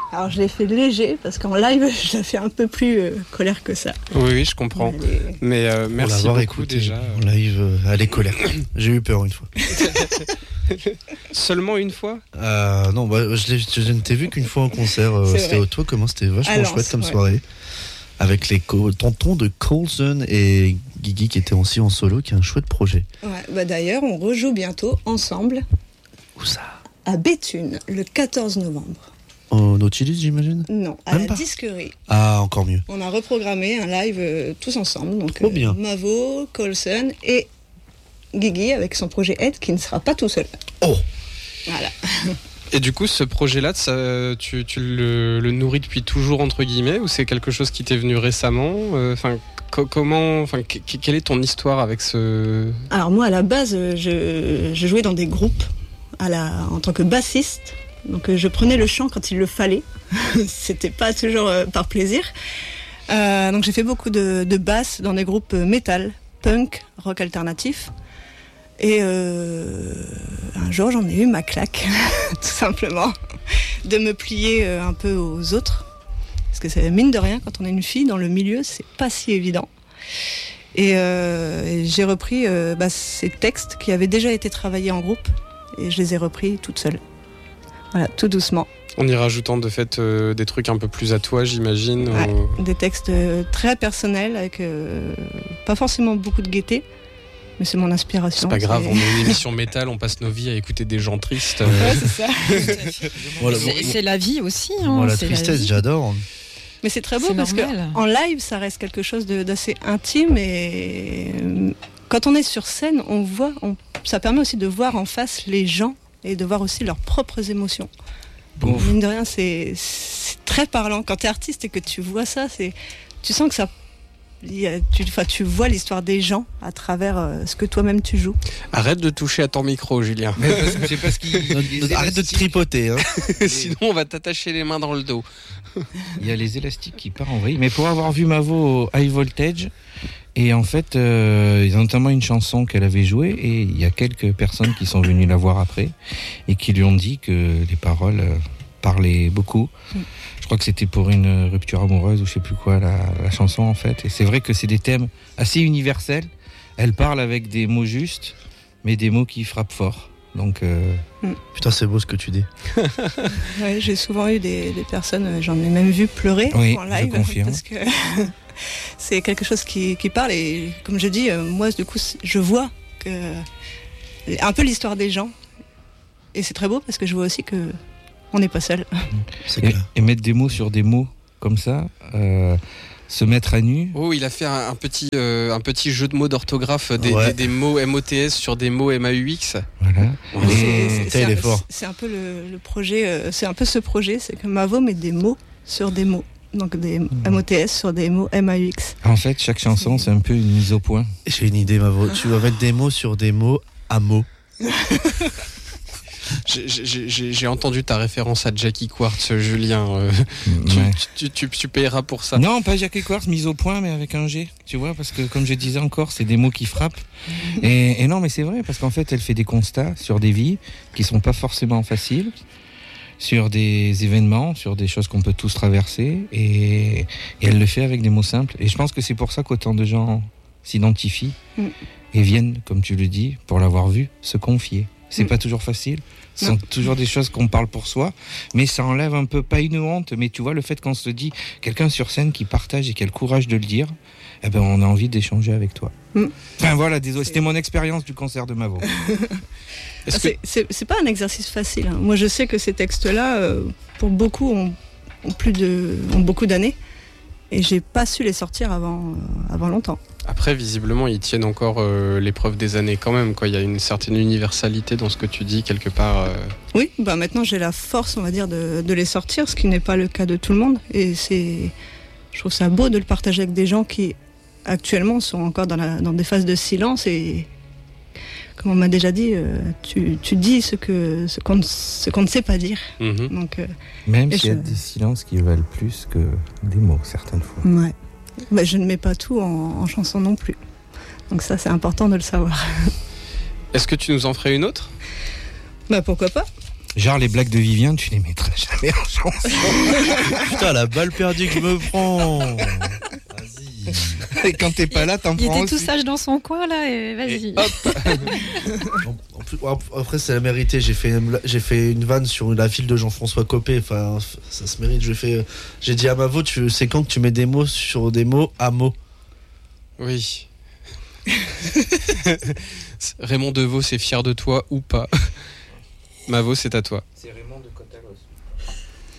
Alors je l'ai fait léger parce qu'en live je l'ai fait un peu plus colère que ça. Oui, je comprends. Mais merci l'avoir beaucoup écouté déjà. En live, elle est colère. J'ai eu peur une fois. Seulement une fois ? Non, je ne t'ai vu qu'une fois en concert. C'était au toi, comment c'était vachement chouette comme soirée. Avec les tontons de Coulson et Guigui qui était aussi en solo, qui est un chouette projet. Ouais, d'ailleurs, on rejoue bientôt ensemble. Où ça ? À Béthune, le 14 novembre. Au Nautilus, j'imagine ? Non, à la Disquerie. Ah, encore mieux. On a reprogrammé un live tous ensemble. Donc, trop bien. Mavo, Coulson et Guigui avec son projet Ed qui ne sera pas tout seul. Oh ! Voilà. Et du coup, ce projet-là, tu le nourris depuis toujours, entre guillemets, ou c'est quelque chose qui t'est venu récemment ? Quelle est ton histoire avec ce... Alors moi, à la base, je jouais dans des groupes en tant que bassiste. Donc je prenais le chant quand il le fallait. C'était pas toujours par plaisir. Donc j'ai fait beaucoup de basses dans des groupes metal, punk, rock alternatif. Et un jour, j'en ai eu ma claque, tout simplement, de me plier un peu aux autres. Parce que c'est mine de rien, quand on est une fille dans le milieu, c'est pas si évident. Et j'ai repris ces textes qui avaient déjà été travaillés en groupe, et je les ai repris toute seule. Voilà, tout doucement. En y rajoutant de fait des trucs un peu plus à toi, j'imagine. Ouais, des textes très personnels, avec pas forcément beaucoup de gaieté. Mais c'est mon inspiration. C'est pas grave, on est une émission métal, on passe nos vies à écouter des gens tristes. Ouais, c'est ça. C'est la vie aussi. Moi, la tristesse, j'adore. Mais c'est très beau parce qu'en live, ça reste quelque chose d'assez intime. Et quand on est sur scène, ça permet aussi de voir en face les gens et de voir aussi leurs propres émotions. Mine de rien, c'est très parlant. Quand tu es artiste et que tu vois ça, tu sens que ça... Tu vois l'histoire des gens à travers ce que toi-même tu joues. Arrête de toucher à ton micro, Julien. C'est parce qu'il arrête de te tripoter. Hein. Sinon, on va t'attacher les mains dans le dos. Il y a les élastiques qui partent en vrille. Mais pour avoir vu Mavo au High Voltage, et en fait, il y a notamment une chanson qu'elle avait jouée, et il y a quelques personnes qui sont venues la voir après et qui lui ont dit que les paroles parlaient beaucoup. Je crois que c'était pour une rupture amoureuse ou je sais plus quoi, la chanson en fait. Et c'est vrai que c'est des thèmes assez universels. Elle parle avec des mots justes, mais des mots qui frappent fort. Donc putain, c'est beau ce que tu dis. Ouais, j'ai souvent eu des personnes, j'en ai même vu pleurer en live. Je confirme. Parce que c'est quelque chose qui parle. Et comme je dis, moi du coup, je vois un peu l'histoire des gens. Et c'est très beau parce que je vois aussi que on n'est pas seul. Et mettre des mots sur des mots comme ça, se mettre à nu. Oh, il a fait un petit jeu de mots d'orthographe, des mots MOTS sur des mots MAUX. Voilà. C'est un peu le projet, c'est un peu ce projet, c'est que Mavo met des mots sur des mots. Donc des MOTS sur des mots MAUX. En fait, chaque chanson, c'est un peu une mise au point. J'ai une idée, Mavo. Tu vas mettre des mots sur des mots à mots. J'ai entendu ta référence à Jackie Quartz, Julien. Tu payeras pour ça. Non, pas Jackie Quartz, mise au point, mais avec un G. Tu vois, parce que comme je disais encore, c'est des mots qui frappent. Et non, mais c'est vrai, parce qu'en fait, elle fait des constats sur des vies qui sont pas forcément faciles, sur des événements, sur des choses qu'on peut tous traverser, et elle le fait avec des mots simples. Et je pense que c'est pour ça qu'autant de gens s'identifient et viennent, comme tu le dis, pour l'avoir vu, se confier. C'est pas toujours facile. Ce sont toujours des choses qu'on parle pour soi, mais ça enlève un peu, pas une honte, mais tu vois, le fait qu'on se dit, quelqu'un sur scène qui partage et qui a le courage de le dire, eh ben, on a envie d'échanger avec toi. Enfin voilà, désolé, c'était mon expérience du concert de Mavo. C'est pas un exercice facile. Hein. Moi, je sais que ces textes-là, pour beaucoup, ont beaucoup d'années, et j'ai pas su les sortir avant longtemps. Après, visiblement, ils tiennent encore l'épreuve des années quand même. Quoi. Il y a une certaine universalité dans ce que tu dis, quelque part. Oui, maintenant j'ai la force, on va dire, de les sortir, ce qui n'est pas le cas de tout le monde. Et je trouve ça beau de le partager avec des gens qui, actuellement, sont encore dans des phases de silence. Et comme on m'a déjà dit, tu dis ce qu'on ne sait pas dire. Donc, même s'il y a des silences qui valent plus que des mots, certaines fois. Ouais. Je ne mets pas tout en chanson non plus. Donc ça, c'est important de le savoir. Est-ce que tu nous en ferais une autre ? Pourquoi pas ? Genre les blagues de Vivien, tu les mettrais jamais en chanson. Putain, la balle perdue que je me prends. Et quand t'es pas là, t'en prends aussi. Il était tout sage dans son coin là, et vas-y. Après, c'est la mérité. J'ai fait une vanne sur la file de Jean-François Copé. Enfin, ça se mérite. J'ai dit à Mavo, c'est quand que tu mets des mots sur des mots à mots. Oui. Raymond Devos est fier de toi ou pas? Mavo, c'est à toi. C'est Raymond